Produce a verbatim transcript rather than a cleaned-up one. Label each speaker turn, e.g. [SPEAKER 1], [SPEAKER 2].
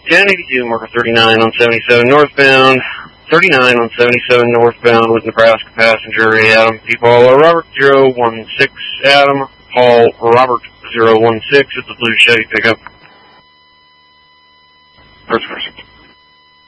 [SPEAKER 1] ten eighty-two, marker thirty-nine on seventy-seven northbound. thirty-nine on seventy-seven northbound with Nebraska passenger Adam P. Paul Robert zero one six Adam Paul Robert zero one six at the blue Chevy pickup. First course.